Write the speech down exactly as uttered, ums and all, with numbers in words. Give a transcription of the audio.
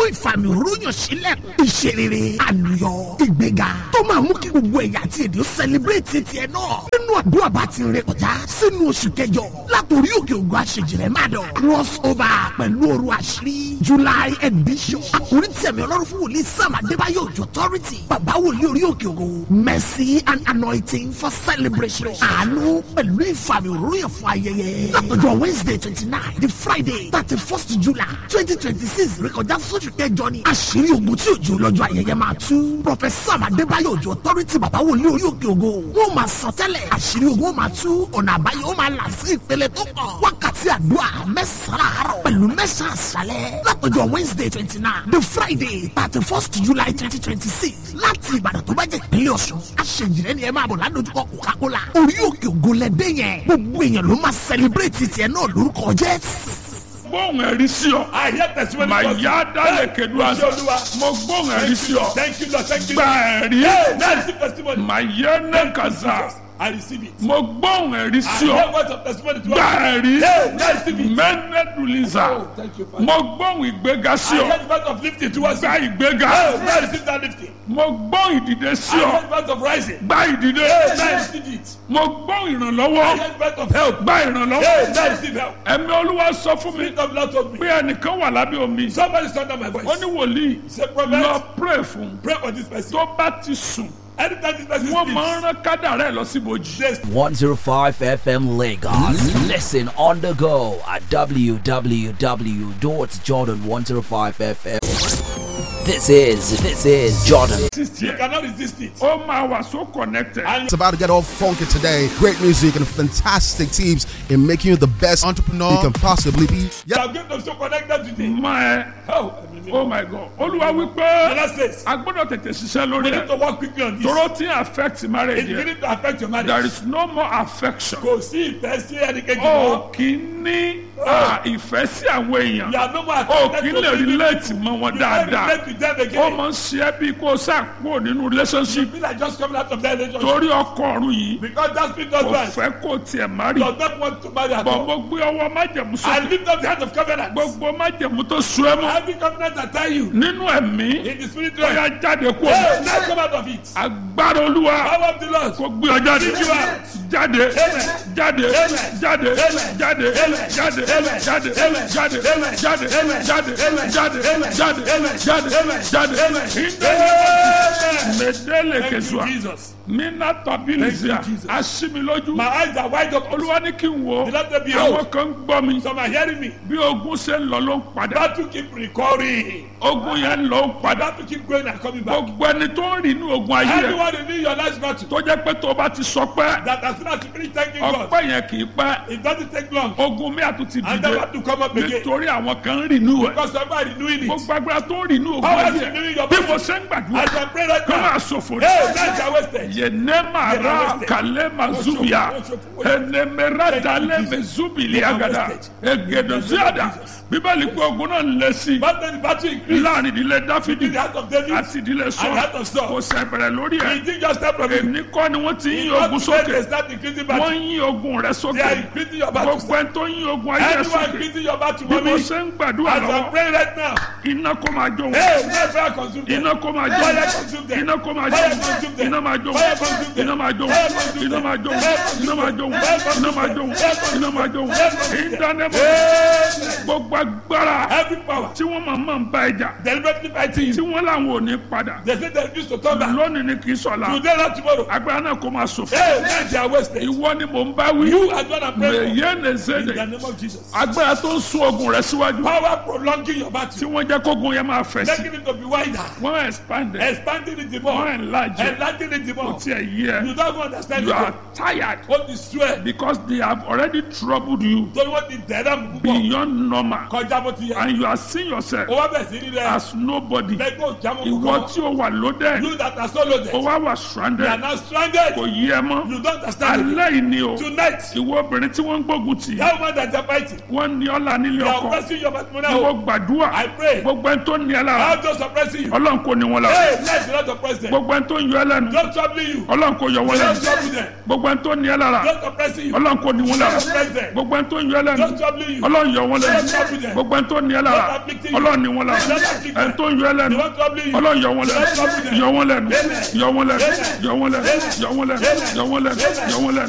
ìfàmì òróyàn sílẹ̀ ìṣerere àlùyọ ìgbéga tó máa mú kí gbogbo ẹ̀yà àti èdè ó celebrate tiẹ̀ náà nínú àdúrà bá ti rìn kọjá sínú oṣù kẹjọ látòrí òkè ògùn àṣejìrẹ́ má dọ̀ cross over pẹ̀lú òru àṣírí July edition àkórí tẹ̀mí ọlọ́run fún wòlíì Sam Adébáyọ̀ Òjó authority bàbá wòlíì orí òkè ògùn mercy and anointing for celebration àánú pẹ̀lú ìfàmì òróyàn fún ayẹyẹ látọjọ́ Wednesday twenty nine di Friday thirty first July twenty twenty six rékọjá sóṣù kẹjọ ni àṣírí ogun tí òjò lọ́jọ́ ayẹyẹ máa tú Professor Sam Adébáyọ̀ Òjó authority bàbá wòlíì orí òkè ògùn wọn máa sọ tẹ́lẹ̀ àṣírí ogun máa tú ọ̀nà àbáyọ ó máa là sí ìpele tó kàn wákàtí àdúrà mẹ́sàn-án àárọ̀ pẹ̀lú mẹ́sàn-án àṣálẹ́ látọjọ́ Wednesday twenty nine di Friday thirty first July twenty twenty six láti Ìbàdàn tó bá jẹ́ ìpínlẹ̀ Ọ̀ṣun àṣejìrẹ́ ni ẹ máa bọ̀ ládojúkọ Coca-Cola orí òkè ògùn lẹ́dẹ́ yẹn gbogbo èèyàn ló máa celebrate tiẹ̀ náà lórúkọ Jésù. gbóhùn ẹ̀rí sí ọ. I hear testimony. màá yá dálẹ̀ kẹ́dùn àṣà. mo gbóhùn ẹ̀rí sí ọ. Thank you Lord, thank you. gba ẹ̀rí. Hey, now receive testimony. màá yẹ ní kàzá. I receive it. mo gbóhùn ẹ̀rí I sí hear ọ. words of testimony to gba us. ẹ̀rí. Hey, now receive it. mẹ́nẹ́dùlísà. Oh, thank you, Father. mo gbóhùn ìgbéga sí I ọ. hear the words of lifting to us. gba Hey, ìgbéga. now receive that lifting. mo gbóhùn ìdìde sí I ọ. hear the words of rising. gba ìdìde. Hey, now receive it. mo gbóhùn I ìrànlọ́wọ́. hear the words of help. gba ìrànlọ́wọ́. Hey, now receive help. ẹ̀mí Olúwa sọ fún mi Spirit of Lord told me. pé ẹnìkan wà lábẹ́ omi. Somebody stand under my voice. ó ní wòlíì Say, prophet, lọ pray fún. pray for this person. tó bá ti sùn Anytime this person wọ́n máa ń speaks, rán kádà rẹ̀ lọ sí ibojì. this one oh five F M Lagos. Listen on the go at w w w dot jordan one oh five F M. This is, this is Jordan. you cannot resist it. ó máa wà so connected. And It's about to get all funky today. Great music and fantastic teams in making you the best entrepreneur you can possibly be. you Yep. are going to be so connected today. máa ẹ Oh, oh my God olúwa the wípé Lord says, a gbọ́dọ̀ tètè ṣiṣẹ́ we lórí need ẹ̀ to work quickly on this. tóró tí affect marriage It's yẹn beginning to affect your marriage. there is no more affection. Kò sí ìfẹ́ sí ẹnikẹ́ni o mọ́. kì í ní ah, ìfẹ́ sí àwọn èèyàn. You are no more o attracted kì í to lè people. relate mọ́ wọn You can't dáadáa. relate with them ó again. máa ń ṣe é bí kó o sá kúrò nínú relationship. You feel like just coming out of that relationship. torí ọkọ ọ̀run yìí Because that spirit kò husband fẹ́ kó tiẹ̀ marry. does not want to marry at bọ̀ all. mo gbé ọwọ́ májẹ̀mú I sókè. lift up the hand of covenant. gbogbo májẹ̀mú tó sun ẹ́ mọ́ Every covenant I tell you nínú ẹ̀mí in the spirit ó yá realm. jáde kú Hey, ọ̀nà. now come out of it. agbára olúwa Power of the Lord. kò gbé ọ jáde Bring you out. jáde Amen. jáde Amen. jáde Amen. jáde Amen. jáde Amen. jáde Amen. jáde Amen. jáde Amen. jáde Amen. jáde Amen. jáde Amen. jáde Amen. jáde Amen. ìdẹ́lẹ̀ Amen. mẹdẹ́lẹ̀ Thank you, kẹsùà Jesus. mina tabilizia Thank you, Jesus. asimilójú My eyes are wide open. olúwa ní kí n wo The Lord said, behold. àwọn kan gbọ́ mi Some are hearing me. bí ogun ṣe ń lọ ló ń padà Battle keep recurring. ogun yẹn ń lọ ń padà Battle keep going and coming back. gbogbo ẹni tó ń rìn inú ogun ayé rẹ Anyone who need your last battle, tó jẹ́ pé tó o bá ti sọ pé that as soon as you finish thanking God, ọpẹ́ yẹn kì í pẹ́ it doesn't take long. ogun mi àtúntì And then dìde have to come up again. nítorí àwọn kan ń rìn inú ẹ̀ Because somebody renewing it. gbogbo agbára tó ń rìn inú ogun Power ayé is renewing your bí mo battle. ṣe ń gbàdúrà As I pray right kó máa now, ṣòfò hey, nights are wasted. yenema ra kale mazubia enemera dale mezubili agada egedoziada bíbélì pé ogun náà ń lé sí But then the battle increased. láàrin ìdílé dáfídì In the heart of David àti ìdílé and the heart sọ of Saul. kò sẹ̀bẹ̀rẹ̀ lórí He ẹ̀ didn't just start from it. èmi kọ́ ni wọ́n ti ń yí Not ogun today sókè they start increasing wọ́n battle. ń yí ogun rẹ They are sókè increasing your battle. gbogbo ẹni tó ń yí ogun ayé rẹ Anyone sókè increasing your battle, bí mo mommy. ṣe ń gbàdúrà As I lọ́wọ́ pray right now, iná kó máa jó wọn hey, let fire consume them. iná kó máa jó Fire wọn consume them. iná kó máa jó Fire wọn consume them. iná máa jó Fire wọn consume them. iná máa jó Fire wọn consume iná them. máa jó wọn Fire consume iná máa them. jó wọn Fire consume iná máa jó them. wọn Fire consume iná máa jó wọn Fire consume them. ìdánimọ̀ Amen. gbogbo agbára Every power tí wọ́n máa máa ń bá ẹja deliberately fighting tí you. wọ́n làwọn ò ní padà They say they refuse to come back. lónìí ni kì í sọ̀la Today, not tomorrow. agbára náà kó máa ṣòfò Hey, nights are wasted. ìwọ ni mò ń bá wí You are going to pray for. mèyé ní In zèdè the name of Jesus. agbára tó ń sún ogun rẹ síwájú Power prolonging your tí battle. wọ́n jẹ́ kógun yẹn máa fẹ̀ sí Making it to be wider. wọ́n expand it Expanding it the wọ́n more. enlarge it Enlarging it the kò more. tiẹ̀ yí ẹ You don't understand you it. are tired What is swear? because they have already troubled you Torí wọ́n ti dẹ̀rẹ̀ mú púpọ̀. beyond normal Kọjá bó ti yẹ. and you are seeing yourself O wá bẹ̀ sí rí rẹ̀. as nobody Bẹ́ẹ̀ kó jámọ́ ìwọ púpọ̀. tí o wà loaded You that are so loaded. o wá wà You are stranded now stranded. kò yí ẹ mọ́ You don't understand it. alẹ́ yìí ni o Tonight, ìwọ obìnrin tí wọ́n ń gbógun tì that woman that is fighting fighting. wọ́n ní ọ̀la nílé They are ọkọ oppressing your matrimonial mo home. gbàdúrà I pray. gbogbo ẹni tó ní ẹ lára How those oppressing you. ọlọ́run kò ní wọn lára Hey, let the Lord oppress them. gbogbo ẹni tó ń yọ ẹ lẹ́nu Don't trouble you. ọlọ́run kò yọ wọn Don't lẹ́nu trouble them. gbogbo ẹni tó ní ẹ lára Don't oppressing you. ọlọ́run kò ní wọn lára Don't oppress them. gbogbo ẹni tó ń yọ ẹ lẹ́nu Don't trouble you. ọlọ́run yọ wọn lẹ́nu Don't trouble them. gbogbo ẹni tó ní ẹ lára Don't afflict you. ọlọ́run ní wọn lára Don't afflict them. ẹni tó ń yọ ẹ lẹ́nu They won't trouble you. ọlọ́run yọ wọn lẹ́nu Don't trouble them. yọ wọn lẹ́nu Amen. yọ wọn lẹ́nu Amen. yọ wọn lẹ́nu Amen. yọ wọn lẹ́nu Amen. yọ wọn lẹ́nu Amen. yọ wọn lẹ́nu.